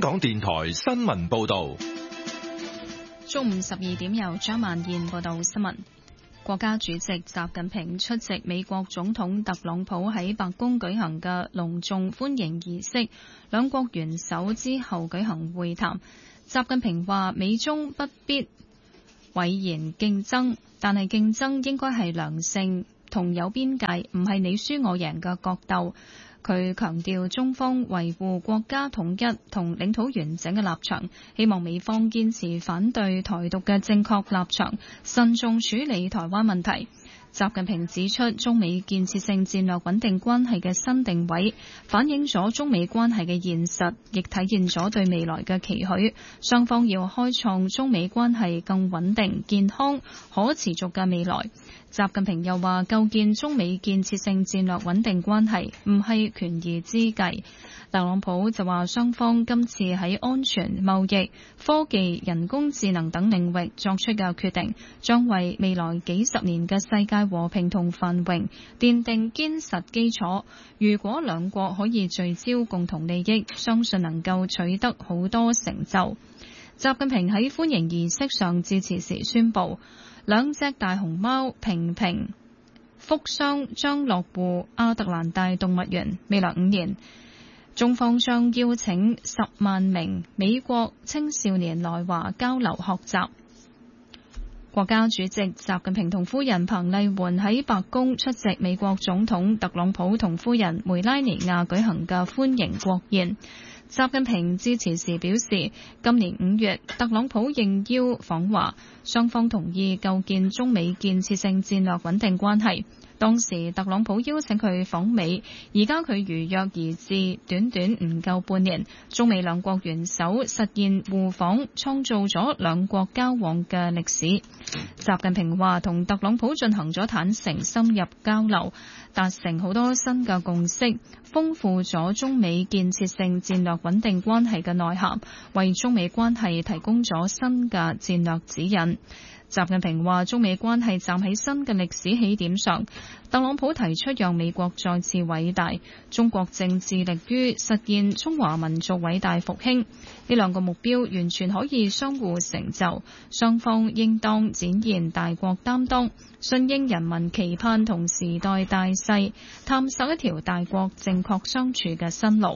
港電台新聞報道。 中午12點由張曼燕報道新聞。國家主席習近平出席美國總統特朗普喺白宮舉行嘅隆重歡迎儀式，兩國元首之後舉行會談。習近平話：美中不必諱言競爭，但係競爭應該係良性同有邊界，唔係你輸我贏嘅角鬥。佢強調中方維護國家統一同領土完整嘅立場，希望美方堅持反對台獨嘅正確立場，慎重處理台灣問題。習近平指出，中美建設性戰略穩定關係嘅新定位，反映咗中美關係嘅現實，亦體現咗對未來嘅期許。雙方要開創中美關係更穩定、健康、可持續嘅未來。習近平又話，構建中美建設性戰略穩定關係唔係權宜之計。特朗普就話，雙方今次喺安全、貿易、科技、人工智能等領域作出嘅決定，將為未來幾十年嘅世界和平同繁榮奠定堅實基礎。如果兩國可以聚焦共同利益，相信能夠取得好多成就。習近平喺歡迎儀式上致辭時宣布，兩隻大熊貓平平、福箱將落戶亞特蘭大動物園，未來5年，中方將邀請10萬名美國青少年來華交流學習。國家主席習近平同夫人彭麗媛喺白宮出席美國總統特朗普同夫人梅拉尼亞舉行嘅歡迎國宴。習近平致辭時表示，今年5月，特朗普應邀訪華，雙方同意構建中美建設性戰略穩定關係。當時特朗普邀請佢訪美，而家佢如約而至，短短唔夠半年，中美兩國元首實現互訪，創造咗兩國交往嘅歷史。習近平話，同特朗普進行咗坦誠深入交流，達成好多新嘅共識，豐富咗中美建設性戰略穩定關係嘅內涵，為中美關係提供咗新嘅戰略指引。習近平話，中美關係站喺新嘅歷史起點上。特朗普提出讓美國再次偉大，中國正致力於實現中華民族偉大復興。呢兩個目標完全可以相互成就，雙方應當展現大國擔當，順應人民期盼同時代大勢，探索一條大國正確相處嘅新路。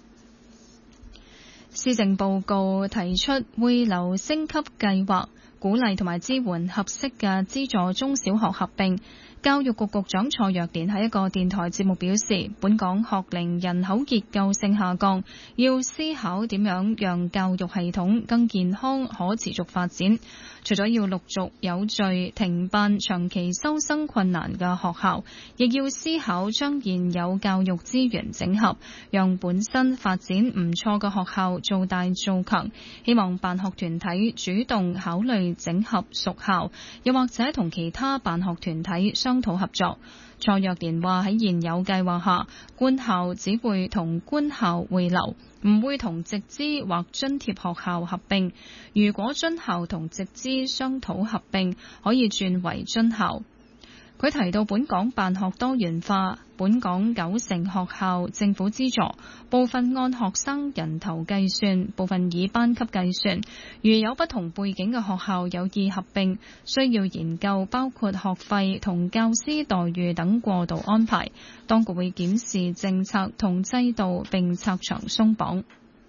施政報告提出匯流升級計劃，鼓勵同埋支援合適嘅資助中小學合併。教育局局長蔡若蓮喺一個電台節目表示，本港學齡人口結構性下降，要思考點樣讓教育系統更健康可持續發展。除咗要陸續有序停辦長期收生困難嘅學校，亦要思考將現有教育資源整合，讓本身發展唔錯嘅學校做大做強。希望辦學團體主動考慮整合屬校，又或者同其他辦學團體商討合作。蔡若蓮話，喺現有計劃下，官校只會同官校匯流，唔會同直資或津貼學校合併。如果津校同直資商討合併，可以轉為津校。佢提到本港辦學多元化，本港90%學校政府資助，部分按學生人頭計算，部分以班級計算。如有不同背景嘅學校有意合併，需要研究包括學費同教師待遇等過渡安排。當局會檢視政策同制度並拆牆鬆綁。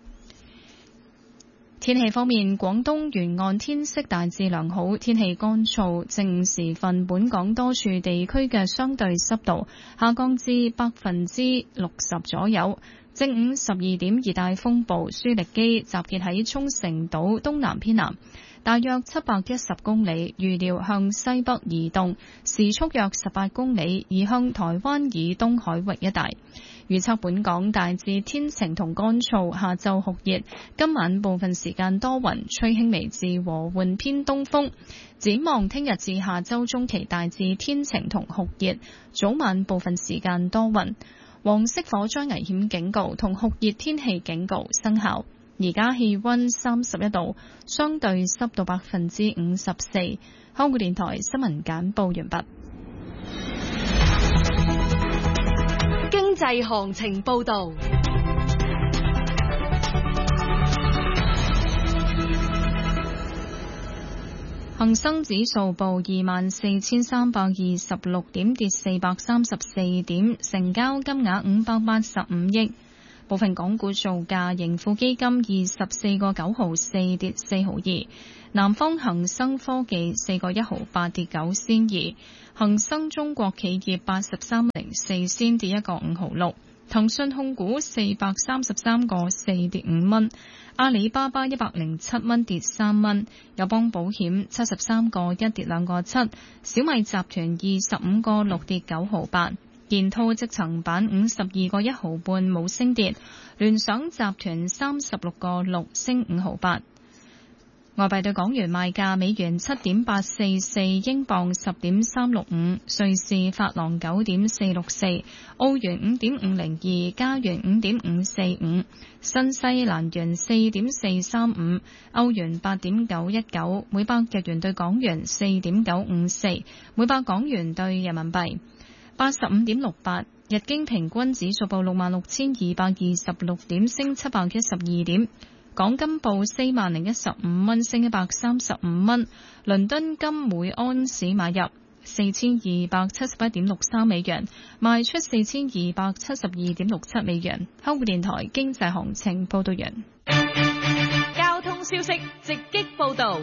天氣方面，廣東沿岸天色大致良好，天氣乾燥。正午時分，本港多處地區嘅相對濕度下降至60%左右。正午12點，熱帶風暴舒力基集結喺沖繩島東南偏南，大約710公里，預料向西北移動，時速約18公里，移向台灣以東海域一帶。預測本港大致天晴同乾燥，下晝酷熱，今晚部分時間多雲，吹輕微至和緩偏東風。展望聽日至下週中期大致天晴同酷熱，早晚部分時間多雲。黃色火災危險警告同酷熱天氣警告生效。而家氣溫31度，相對濕度54%。香港電台新聞簡報完畢。 經濟行情報道。 恒生指數報24,326點，跌434點，成交金額585億。部分港股造價，盈富基金24個9毫4，跌4毫2。南方恒生科技4個1毫8，跌9仙2。恒生中國企業83零4仙，跌1個5毫6。騰訊控股433個4，跌5蚊。阿里巴巴107蚊，跌3蚊。友邦保險73個1，跌2個7。小米集團25個6，跌9毫8。建滔積層板52個1毫半，冇升跌。聯想集團36個6，升5毫8。外幣對港元賣價：美元7.844，英鎊10.365，瑞士法郎9.464，澳元5.502，加元5.545，新西蘭元4.435，歐元8.919，每百日元對港元4.954，每百港元對人民幣85.68。日經平均指數報66,226點，升712點。港金報40,015蚊，升135蚊。倫敦金每安士買入4,271.63美元，賣出4,272.67美元。香港電台經濟行情報道完。 交通消息直擊報道。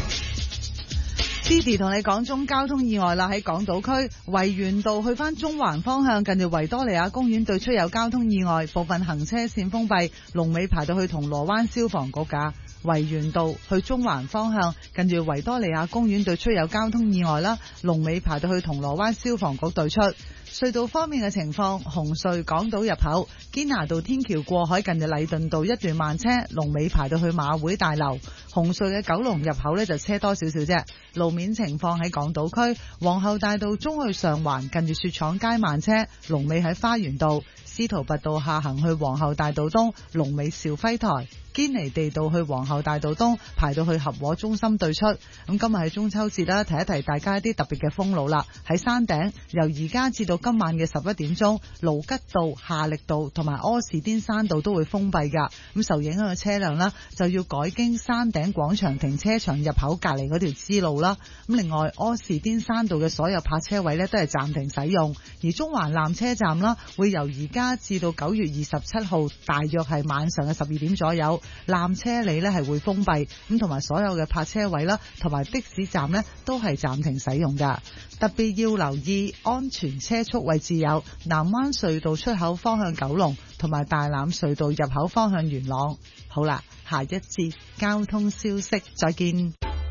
Didi 同你講中交通意外啦，喺港島區維園道去返中環方向，近住維多利亞公園對出有交通意外，部分行車線封閉，龍尾排到去銅鑼灣消防局㗎。維園道去中環方向，近住維多利亞公園對出有交通意外啦，龍尾排到去銅鑼灣消防局對出。隧道方面嘅情況，紅隧港島入口堅拿道天橋過海，近住禮頓道一段慢車，龍尾排到去馬會大樓。紅隧嘅九龍入口呢就車多少少啫。路面情況喺港島區皇后大道中去上環，近住雪廠街慢車，龍尾喺花園道。司徒拔道下行去皇后大道東，龍尾兆輝台。堅尼地道去皇后大道東，排到去合和中心對出。咁今日係中秋節啦，提一提大家一啲特別嘅封路啦。喺山頂，由而家至到今晚嘅11點鐘，盧吉道、夏力道同埋柯士甸山道都會封閉噶。咁受影響嘅車輛啦，就要改經山頂廣場停車場入口隔離嗰條支路啦。咁另外，柯士甸山道嘅所有泊車位呢都係暫停使用，而中環纜車站啦，會由而家至到9月27號，大約係晚上嘅12點左右。纜車里呢係會封閉，咁同埋所有嘅泊車位啦，同埋的士站呢都係暫停使用噶。特別要留意安全車速位置有南灣隧道出口方向九龍，同埋大欖隧道入口方向元朗。好啦，下一節交通消息，再見。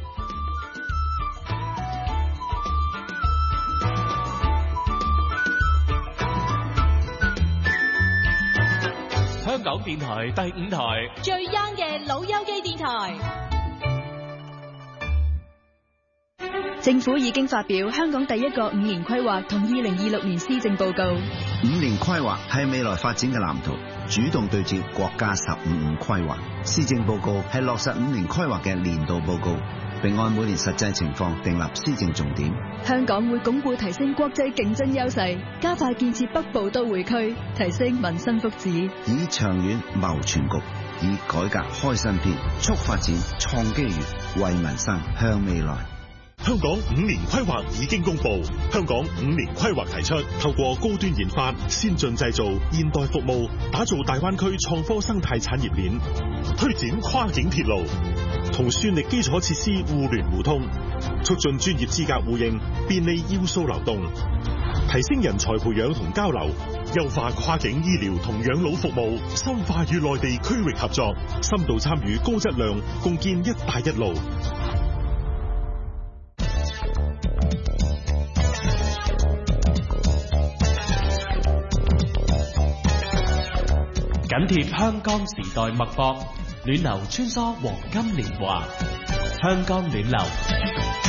香港電台第5台最 young 嘅老友記電台。 政府已經發表香港第一個5年規劃同2026年施政報告。 5年規劃係未來發展嘅藍圖，主動對接國家15規劃。施政報告係落實5年規劃嘅年度報告，並按每年實際情況訂立施政重點。 香港會鞏固提升國際競爭優勢，加快建設北部都會區，提升民生福祉， 以長遠謀全局，以改革開新篇，促發展創機遇，為民生向未來。 香港5年規劃已經公布，香港5年規劃提出，透過高端研發、先進製造、現代服務，打造大灣區創科生態產業鏈，推展跨境鐵路，同算力基礎設施互聯互通，促進專業資格互認，便利要素流動，提升人才培養同交流，優化跨境醫療同養老服務，深化與內地區域合作，深度參與高質量，共建一帶一路。 緊貼香港時代脈搏，暖流穿梭黃金年華，香港暖流。